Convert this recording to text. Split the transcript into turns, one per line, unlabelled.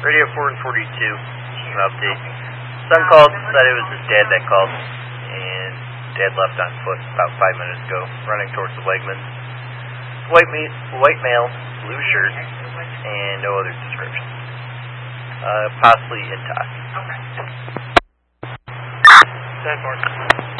Radio 4 and 42, an update. Son called, said it was his dad that called, and Dad left on foot about 5 minutes ago, running towards the Wegmans. White male, blue shirt, and no other description. Possibly intox.
Okay. 10-4.